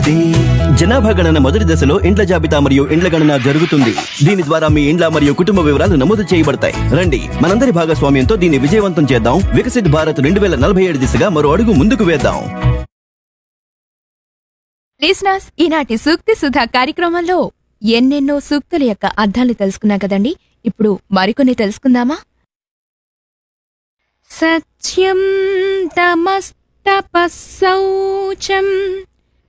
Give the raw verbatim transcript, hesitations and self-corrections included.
జనాభా గణన మొదటి దశలో ఇండ్ల జాబితా మరియు ఇండ్ల గణన జరుగుతుంది. దీని ద్వారా మీ ఇండ్ల మరియు కుటుంబ వివరాలు నమోదు చేయబడతాయి. రండి మనందరి భాగస్వామ్యంతో దీన్ని విజయవంతం చేద్దాం. వికసిత్ భారత్ రెండు వేల నలభై ఏడు దిశగా మరో అడుగు ముందుకు వేద్దాం. లిసనర్స్, ఈనాటి సూక్తి సుధా కార్యక్రమంలో ఎన్నెన్నో సూక్తుల యొక్క అర్థాలు తెలుసుకున్నాం కదండి. ఇప్పుడు మరికొన్ని తెలుసుకుందామా? సత్యం తమస్తపస్సౌచం